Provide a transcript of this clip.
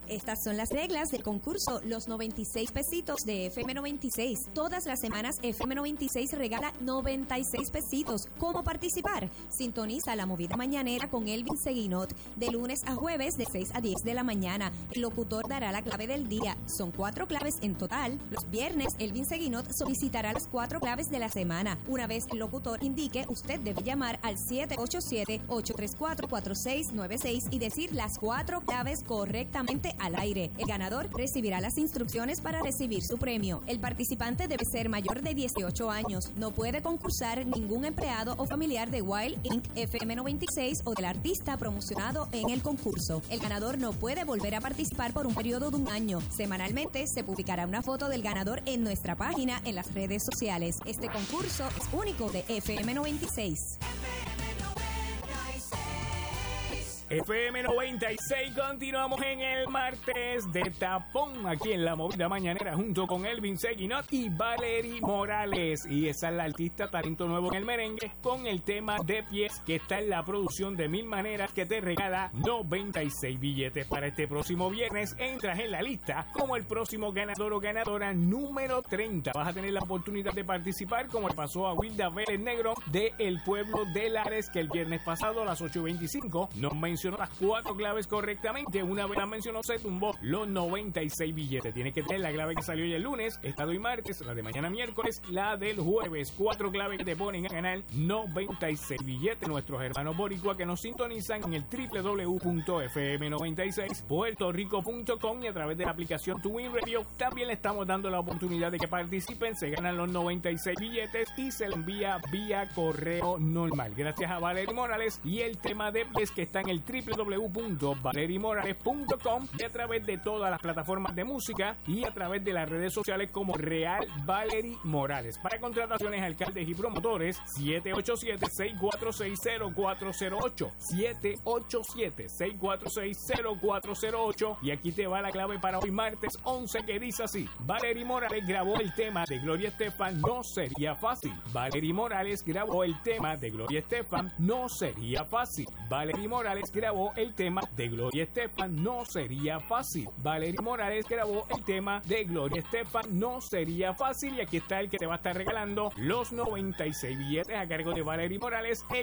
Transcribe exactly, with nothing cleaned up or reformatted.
Estas son las reglas del concurso Los noventa y seis pesitos de F M noventa y seis. Todas las semanas F M noventa y seis regala noventa y seis pesitos. ¿Cómo participar? Sintoniza la movida mañanera con Elvin Seguinot de lunes a jueves de seis a diez de la mañana. El locutor dará la clave del día. Son cuatro claves en total. Los viernes Elvin Seguinot solicitará las cuatro claves de la semana. Una vez el locutor indique, usted debe llamar al siete ocho siete, ocho tres cuatro, cuatro seis nueve seis y decir las cuatro claves correctamente al aire. El ganador recibirá las instrucciones para recibir su premio. El participante debe ser mayor de dieciocho años. No puede concursar ningún empleado o familiar de Wild incorporated, F M noventa y seis o del artista promocionado en el concurso. El ganador no puede volver a participar por un periodo de un año. Semanalmente se publicará una foto del ganador en nuestra página en las redes sociales. Este concurso es único de F M noventa y seis. F M noventa y seis, continuamos en el martes de tapón aquí en la movida mañanera junto con Elvin Seguinot y Valerie Morales, y esa es la artista talento nuevo en el merengue con el tema de pies que está en la producción de Mil Maneras, que te regala noventa y seis billetes para este próximo viernes. Entras en la lista como el próximo ganador o ganadora número treinta. Vas a tener la oportunidad de participar como le pasó a Wilda Vélez Negro de El Pueblo de Lares, que el viernes pasado a las ocho y veinticinco nos mencionó las cuatro claves correctamente. Una vez las mencionó, se tumbó los noventa y seis billetes. Tienes que tener la clave que salió hoy el lunes, esta de hoy martes, la de mañana miércoles, la del jueves. Cuatro claves que te ponen a ganar noventa y seis billetes. Nuestros hermanos boricua que nos sintonizan en el doble u doble u doble u punto f m noventa y seis puerto rico punto com y a través de la aplicación TuneIn Radio también le estamos dando la oportunidad de que participen. Se ganan los noventa y seis billetes y se le envía vía correo normal. Gracias a Valerie Morales y el tema de pies que está en el doble u doble u doble u punto valerie morales punto com y a través de todas las plataformas de música y a través de las redes sociales como Real Valerie Morales. Para contrataciones, alcaldes y promotores, siete ocho siete, seis cuatro seis, cero cuatro cero ocho, siete ocho siete, seis cuatro seis, cero cuatro cero ocho. Y aquí te va la clave para hoy martes once, que dice así: Valerie Morales grabó el tema de Gloria Estefan, No Sería Fácil. Valerie Morales grabó el tema de Gloria Estefan, No Sería Fácil. Valerie Morales grabó el tema de Gloria Estefan, No Sería Fácil. Valerie Morales grabó el tema de Gloria Estefan, No Sería Fácil. Y aquí está el que te va a estar regalando los noventa y seis billetes a cargo de Valerie Morales. El